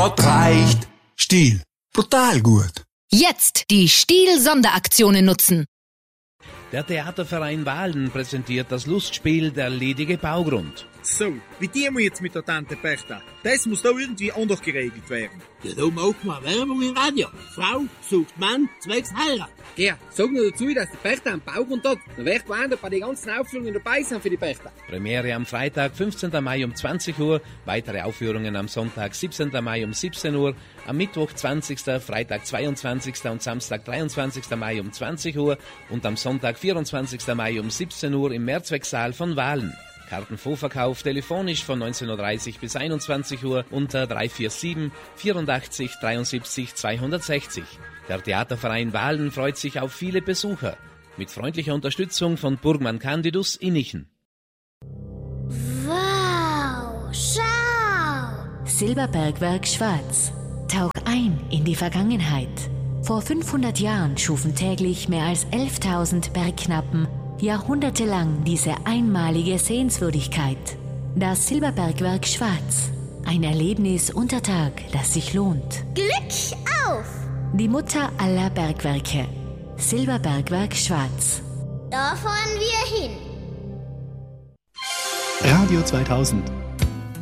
hat reicht. Stiel, brutal gut. Jetzt die Stiel-Sonderaktionen nutzen. Der Theaterverein Wahlen präsentiert das Lustspiel Der ledige Baugrund. So, wie die wir jetzt mit der Tante Bertha? Das muss da irgendwie anders geregelt werden. Ja, da macht man Werbung im Radio. Frau sucht Mann, zwecks Heirat. Ja, sag nur dazu, dass die Bertha einen Baugrund hat. Dann wäre gemeint, bei den ganzen Aufführungen dabei sein für die Bertha. Premiere am Freitag, 15. Mai um 20 Uhr, weitere Aufführungen am Sonntag, 17. Mai um 17 Uhr, am Mittwoch 20., Freitag 22. und Samstag 23. Mai um 20 Uhr und am Sonntag 24. Mai um 17 Uhr im Mehrzwecksaal von Wahlen. Kartenvorverkauf telefonisch von 19.30 Uhr bis 21 Uhr unter 347 84 73 260. Der Theaterverein Wahlen freut sich auf viele Besucher. Mit freundlicher Unterstützung von Burgmann Candidus Innichen. Wow, schau! Silberbergwerk Schwarz. Tauch ein in die Vergangenheit. Vor 500 Jahren schufen täglich mehr als 11.000 Bergknappen jahrhundertelang diese einmalige Sehenswürdigkeit. Das Silberbergwerk Schwarz. Ein Erlebnis unter Tag, das sich lohnt. Glück auf! Die Mutter aller Bergwerke. Silberbergwerk Schwarz. Da fahren wir hin. Radio 2000